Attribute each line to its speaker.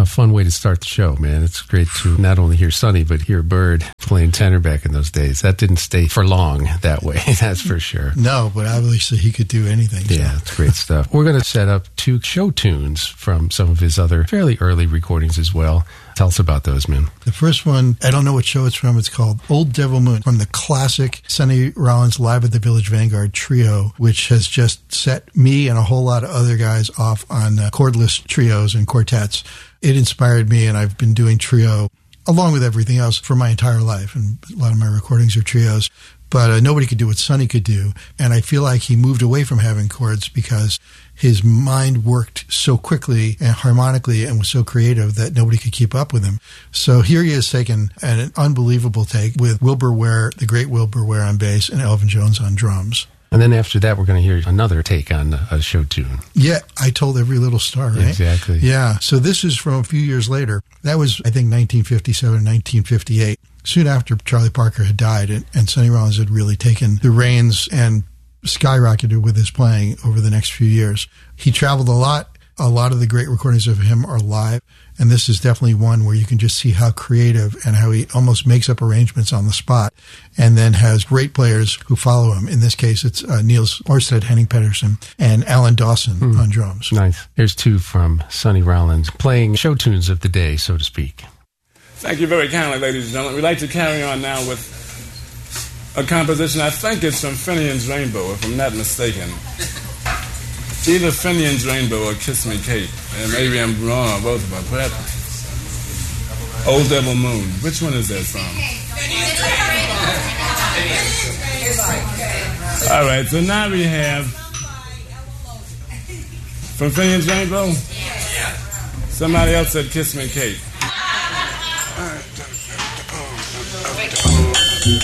Speaker 1: fun way to start the show, man. It's great to not only hear Sonny, but hear Bird playing tenor back in those days. That didn't stay for long that way, that's for sure.
Speaker 2: No, but obviously he could do anything.
Speaker 1: Yeah, it's great stuff. We're going to set up 2 show tunes from some of his other fairly early recordings as well. Tell us about those, man.
Speaker 2: The first one, I don't know what show it's from. It's called Old Devil Moon, from the classic Sonny Rollins Live at the Village Vanguard trio, which has just set me and a whole lot of other guys off on chordless trios and quartets. It inspired me, and I've been doing trio along with everything else for my entire life, and a lot of my recordings are trios. But nobody could do what Sonny could do, and I feel like he moved away from having chords because his mind worked so quickly and harmonically and was so creative that nobody could keep up with him. So here he is taking an unbelievable take with Wilbur Ware, the great Wilbur Ware on bass, and Elvin Jones on drums.
Speaker 1: And then after that, we're going to hear another take on a show tune.
Speaker 2: Yeah, I Told Every Little Star, right?
Speaker 1: Exactly.
Speaker 2: Yeah, so this is from a few years later. That was, I think, 1957, 1958. Soon after Charlie Parker had died, and Sonny Rollins had really taken the reins and skyrocketed with his playing over the next few years. He traveled a lot. A lot of the great recordings of him are live, and this is definitely one where you can just see how creative and how he almost makes up arrangements on the spot, and then has great players who follow him. In this case, it's Niels Orsted, Henning Pedersen, and Alan Dawson on drums.
Speaker 1: Nice. Here's 2 from Sonny Rollins, playing show tunes of the day, so to speak.
Speaker 3: Thank you very kindly, ladies and gentlemen. We'd like to carry on now with a composition. I think it's from Finian's Rainbow, if I'm not mistaken. Either Finian's Rainbow or Kiss Me Kate. And maybe I'm wrong on both of them. Perhaps Old Devil Moon. Which one is that from? All right, so now we have from Finian's Rainbow? Somebody else said Kiss Me Kate. All right.